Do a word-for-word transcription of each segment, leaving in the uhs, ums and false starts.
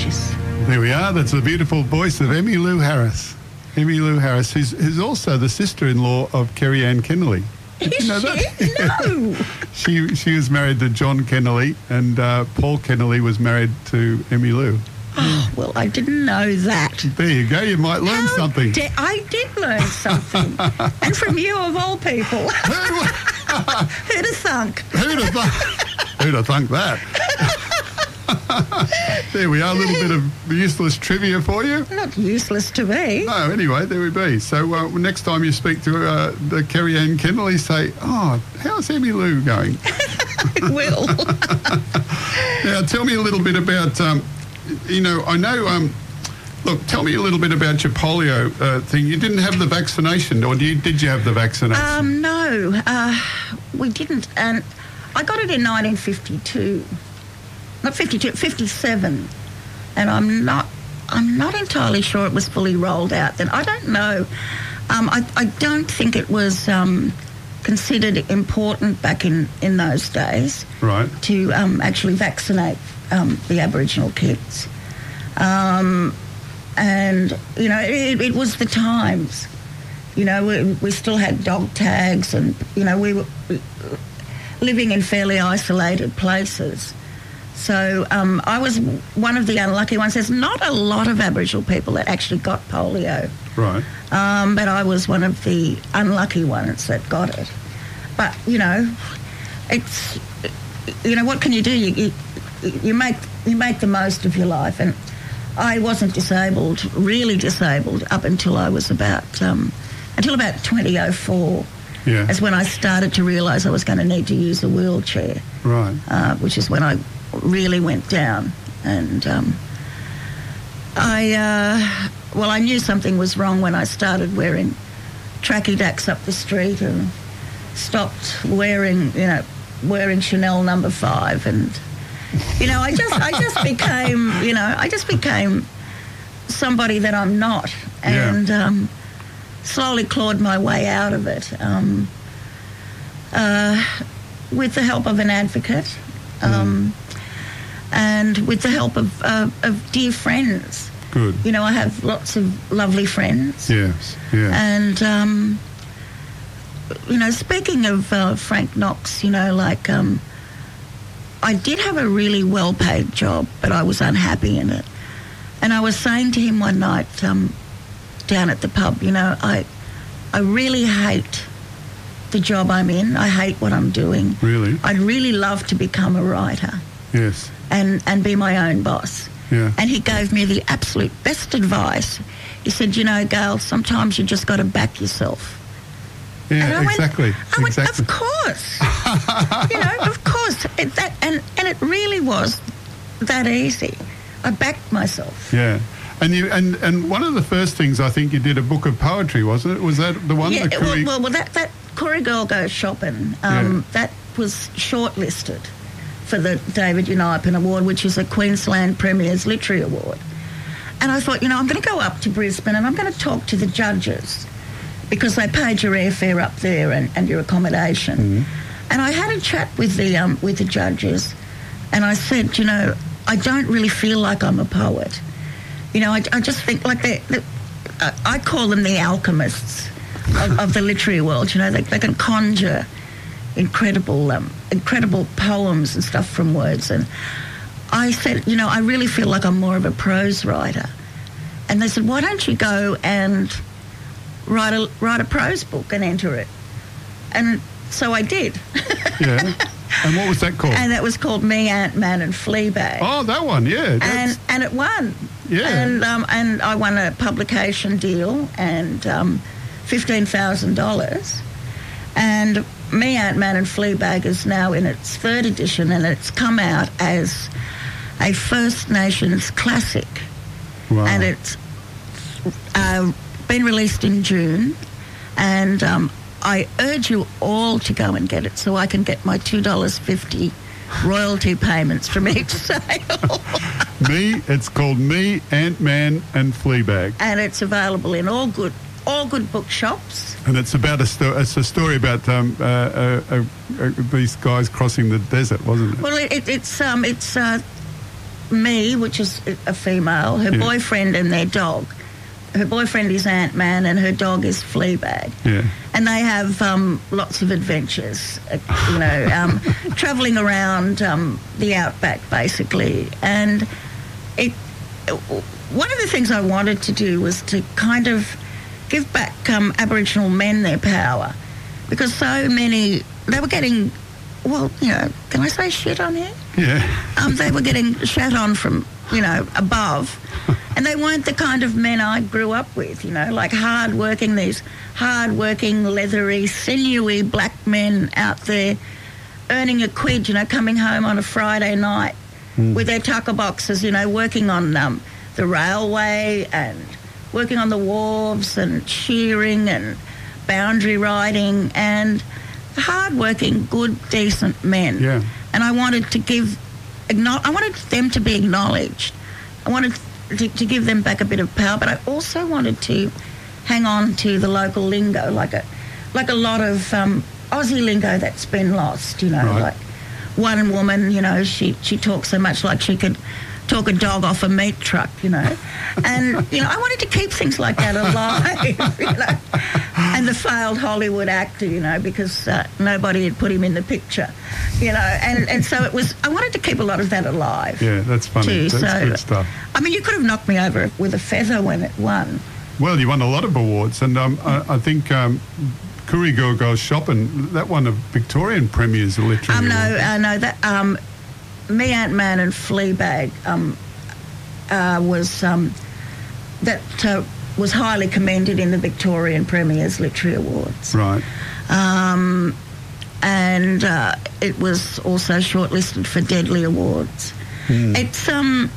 gorgeous. There we are. That's the beautiful voice of Emmylou Harris. Emmylou Harris, who's, who's also the sister-in-law of Kerry Ann Kennelly. Did Is you know she? that? No. she she was married to John Kennelly, and uh, Paul Kennelly was married to Emmylou. Oh, well, I didn't know that. There you go. You might learn How something. da- I did learn something. And from you, of all people. Who'd have thunk? Who'd have thunk? Who'd have thunk that? There we are. A little bit of useless trivia for you. Not useless to me. No, anyway, there we be. So uh, next time you speak to uh, the Kerry Ann Kennelly, say, oh, how's Emmylou going? I will. Now, tell me a little bit about, um, you know, I know, um, look, tell me a little bit about your polio uh, thing. You didn't have the vaccination, or did you, did you have the vaccination? Um, no, uh, we didn't. And I got it in nineteen fifty-two. Not fifty-two, fifty-seven. And I'm not I'm not entirely sure it was fully rolled out then. I don't know. Um, I, I don't think it was um, considered important back in, in those days. Right. To um, actually vaccinate um, the Aboriginal kids. Um, and, you know, it, it was the times. You know, we, we still had dog tags and, you know, we were living in fairly isolated places. So um, I was one of the unlucky ones. There's not a lot of Aboriginal people that actually got polio. Right. Um, but I was one of the unlucky ones that got it. But, you know, it's, you know, what can you do? You, you, you make you make the most of your life. And I wasn't disabled, really disabled, up until I was about, um, until about twenty oh four. Yeah. That's when I started to realise I was going to need to use a wheelchair. Right. Uh, which is when I really went down. And um, I, uh, well, I knew something was wrong when I started wearing tracky dacks up the street and stopped wearing, you know, wearing Chanel number five. And, you know, I just, I just became, you know, I just became somebody that I'm not. And Yeah. um, slowly clawed my way out of it. Um, uh, with the help of an advocate, um, mm. and with the help of, uh, of dear friends. Good. You know, I have lots of lovely friends. Yes, yeah. And, um, you know, speaking of uh, Frank Knox, you know, like, um, I did have a really well-paid job, but I was unhappy in it. And I was saying to him one night um, down at the pub, you know, I, I really hate the job I'm in. I hate what I'm doing. Really? I'd really love to become a writer. Yes. And, and be my own boss. Yeah. And he gave me the absolute best advice. He said, you know, Gail, sometimes you just got to back yourself. Yeah, and I exactly. Went, I went, exactly. of course. You know, of course. It, that, and, and it really was that easy. I backed myself. Yeah. And you and, and one of the first things I think you did a book of poetry, wasn't it? Was that the one? Yeah, that well, well, well, that, that Corey Girl Goes Shopping, um, yeah. that was shortlisted for the David Unipen Award, which is a Queensland Premier's Literary Award. And I thought, you know, I'm going to go up to Brisbane and I'm going to talk to the judges because they paid your airfare up there and, and your accommodation. Mm-hmm. And I had a chat with the um, with the judges, and I said, you know, I don't really feel like I'm a poet. You know, I, I just think like they, they, uh, I call them the alchemists of, of the literary world. You know, they, they can conjure incredible, um, incredible poems and stuff from words. And I said, you know, I really feel like I'm more of a prose writer. And they said, why don't you go and write a write a prose book and enter it? And so I did. Yeah. And what was that called? And that was called Me, Ant-Man and Fleabag. Oh, that one, yeah. And and it won. Yeah. And um, and I won a publication deal and um, fifteen thousand dollars. And Me, Ant-Man and Fleabag is now in its third edition, and it's come out as a First Nations classic. Wow. And it's uh, been released in June, and um, I urge you all to go and get it so I can get my two dollars fifty royalty payments from each sale. Me, it's called Me, Ant-Man and Fleabag. And it's available in all good all good bookshops. And it's about a sto- it's a story about um, uh, uh, uh, uh, these guys crossing the desert, wasn't it? Well, it, it, it's um, it's uh, me, which is a female, her Yeah. boyfriend and their dog. Her boyfriend is Ant-Man and her dog is Fleabag. Yeah. And they have um, lots of adventures, uh, you know, um, travelling around um, the outback, basically. And it, one of the things I wanted to do was to kind of give back um, Aboriginal men their power, because so many, they were getting, well, you know, can I say shit on here? Yeah. Um, they were getting shat on from, you know, above. And they weren't the kind of men I grew up with, you know, like hard-working, these hard-working, leathery, sinewy black men out there earning a quid, you know, coming home on a Friday night mm. with their tucker boxes, you know, working on um, the railway and working on the wharves and shearing and boundary riding and hard-working, good, decent men. Yeah. And I wanted to give, I wanted them to be acknowledged. I wanted to, to give them back a bit of power, but I also wanted to hang on to the local lingo, like a like a lot of um, Aussie lingo that's been lost, you know, right. like one woman, you know, she, she talks so much like she could talk a dog off a meat truck, you know. And, you know, I wanted to keep things like that alive, you know. And the failed Hollywood actor, you know, because uh, nobody had put him in the picture, you know. And, and so it was, I wanted to keep a lot of that alive. Yeah, that's funny. Too. That's so, good stuff. I mean, you could have knocked me over with a feather when it won. Well, you won a lot of awards, and um, I, I think um, Kurrigo Goes Shopping, that won a Victorian Premier's Literary Um, no, Award. uh, no, that, um, Me, Ant-Man and Fleabag um, uh, was, um, that uh, was highly commended in the Victorian Premier's Literary Awards. Right. Um, and uh, it was also shortlisted for Deadly Awards. Mm. It's, um,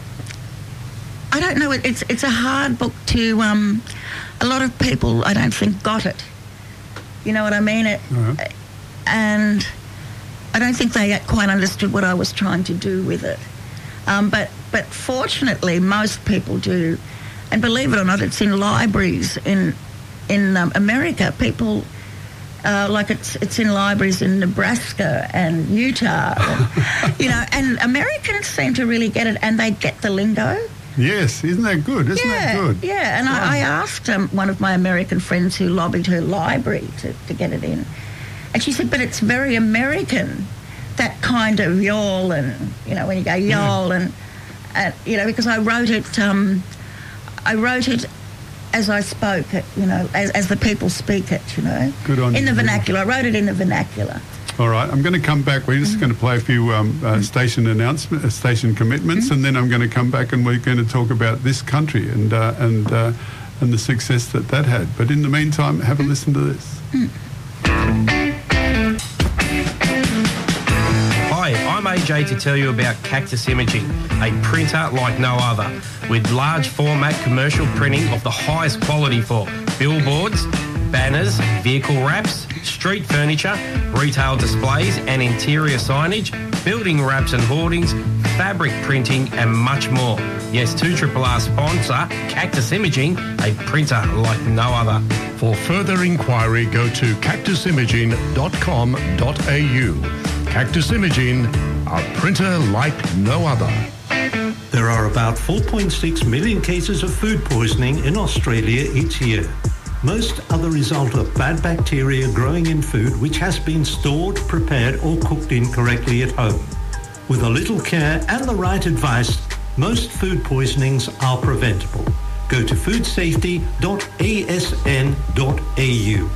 I don't know, it, it's it's a hard book to, um, a lot of people, I don't think, got it. You know what I mean? It, right. And I don't think they quite understood what I was trying to do with it. Um, but, but fortunately, most people do. And believe it or not, it's in libraries in in um, America. People, uh, like it's it's in libraries in Nebraska and Utah. And, you know, and Americans seem to really get it, and they get the lingo. Yes, isn't that good? Isn't yeah, that good? Yeah, and wow. I, I asked um, one of my American friends who lobbied her library to, to get it in. And she said, but it's very American, that kind of y'all and, you know, when you go y'all yeah. and, and, you know, because I wrote it, um, I wrote it as I spoke it, you know, as, as the people speak it, you know. Good on In you. the vernacular. I wrote it in the vernacular. All right, I'm going to come back. We're just mm-hmm. going to play a few um, uh, station announcement, uh, station commitments, mm-hmm. and then I'm going to come back and we're going to talk about this country and uh, and uh, and the success that that had. But in the meantime, have a listen to this. Mm. Hi, I'm A J to tell you about Cactus Imaging, a printer like no other, with large format commercial printing of the highest quality for billboards, banners, vehicle wraps, street furniture, retail displays and interior signage, building wraps and hoardings, fabric printing and much more. Yes, two R R sponsor Cactus Imaging, a printer like no other. For further inquiry, go to cactus imaging dot com dot a u. Cactus Imaging, a printer like no other. There are about four point six million cases of food poisoning in Australia each year. Most are the result of bad bacteria growing in food which has been stored, prepared or cooked incorrectly at home. With a little care and the right advice, most food poisonings are preventable. Go to food safety dot a s n dot a u.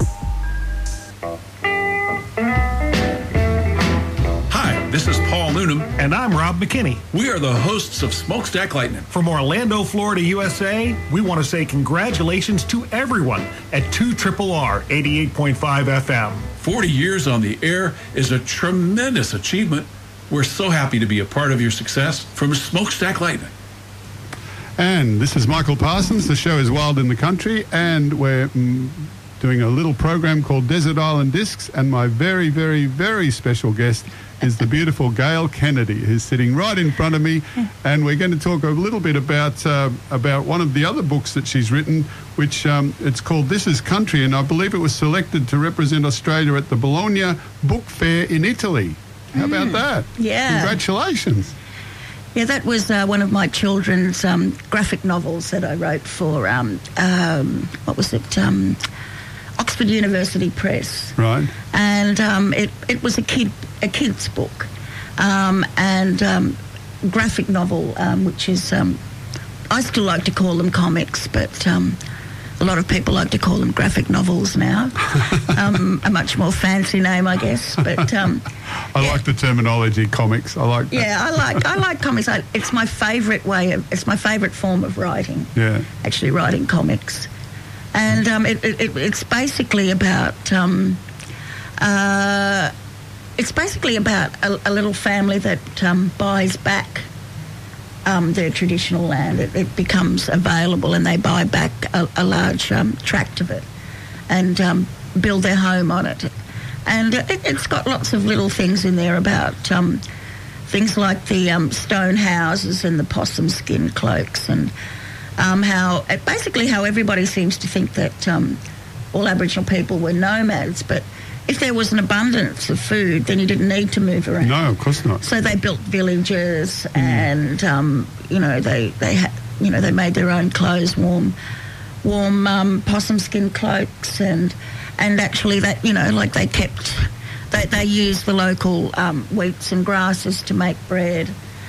This is Paul Noonan. And I'm Rob McKinney. We are the hosts of Smokestack Lightning. From Orlando, Florida, U S A, we want to say congratulations to everyone at two R R R eighty-eight point five F M. forty years on the air is a tremendous achievement. We're so happy to be a part of your success from Smokestack Lightning. And this is Michael Parsons. The show is Wild in the Country, and we're mm, doing a little program called Desert Island Discs, and my very, very, very special guest is the beautiful Gail Kennedy, who's sitting right in front of me, and we're going to talk a little bit about uh, about one of the other books that she's written, which um, it's called This is Country, and I believe it was selected to represent Australia at the Bologna Book Fair in Italy. How about that? Yeah. Congratulations. Yeah, that was uh, one of my children's um, graphic novels that I wrote for, um, um, what was it, um, Oxford University Press. Right. And um, it, it was a kid a kid's book um, and um, graphic novel, um, which is, um, I still like to call them comics, but um, a lot of people like to call them graphic novels now. um, a much more fancy name, I guess. But um, I yeah. like the terminology comics. I like that. Yeah, I like I like comics. I, it's my favourite way of it's my favourite form of writing. Yeah. Actually, writing comics, and um, it, it, it, it's basically about um, uh, it's basically about a, a little family that um, buys back um, their traditional land. It, it becomes available, and they buy back a, a large um, tract of it, and um, build their home on it. And it, it's got lots of little things in there about um, things like the um, stone houses and the possum skin cloaks, and um, how basically how everybody seems to think that um, all Aboriginal people were nomads, but if there was an abundance of food, then you didn't need to move around. No, of course not. So they built villages, mm. and um, you know they they ha- you know they made their own clothes, warm, warm um, possum skin cloaks, and and actually that you know like they kept they they used the local um, wheats and grasses to make bread,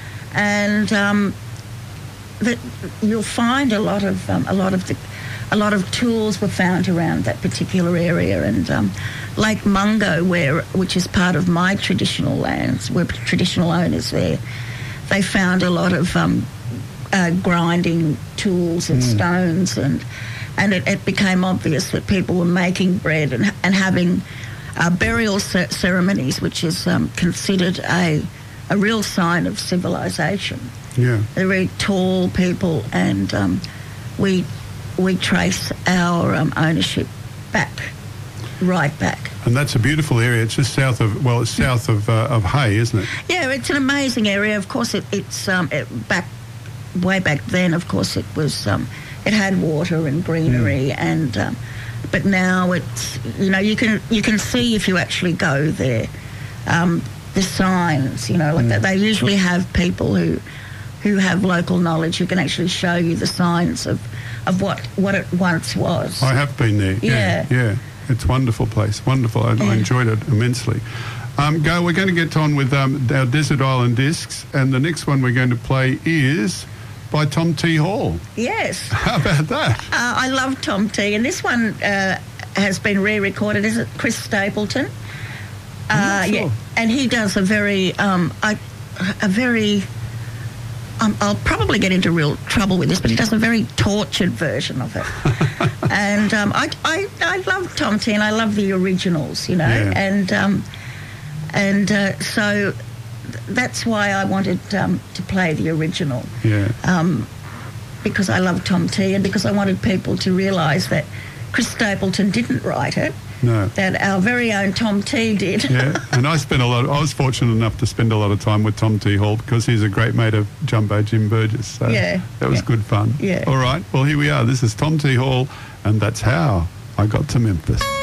and um, that you'll find a lot of um, a lot of the a lot of tools were found around that particular area, and um, Lake Mungo, where which is part of my traditional lands, we're traditional owners there. They found a lot of um, uh, grinding tools and mm. stones, and and it, it became obvious that people were making bread and and having uh, burial c- ceremonies, which is um, considered a a real sign of civilization. Yeah, they're very tall people, and um, we. we trace our um, ownership back, right back. And that's a beautiful area. It's just south of, well, it's south of uh, of Hay, isn't it? Yeah, it's an amazing area. Of course, it, it's um, it, back, way back then, of course, it was, um, it had water and greenery, mm. and, um, but now it's, you know, you can you can see if you actually go there, um, the signs, you know, like mm. that. They usually have people who, who have local knowledge who can actually show you the signs of, of what, what it once was. I have been there. Yeah. Yeah. yeah. It's a wonderful place. Wonderful. I, yeah. I enjoyed it immensely. Um, Go, we're going to get on with um, our Desert Island Discs, and the next one we're going to play is by Tom T. Hall. Yes. How about that? Uh, I love Tom T. And this one uh, has been re-recorded. Is it Chris Stapleton? I'm uh, not sure. Yeah. And he does a very, um, I, a very... Um, I'll probably get into real trouble with this, but he does a very tortured version of it. and um, I, I, I love Tom T, and I love the originals, you know, yeah. and um, and uh, so th- that's why I wanted um, to play the original. Yeah. Um, because I love Tom T, and because I wanted people to realise that Chris Stapleton didn't write it. No. That our very own Tom T did. Yeah, and I spent a lot. I was fortunate enough to spend a lot of time with Tom T. Hall because he's a great mate of Jumbo Jim Burgess. So yeah, that was yeah. good fun. Yeah. All right. Well, here we are. This is Tom T. Hall, and that's how I got to Memphis.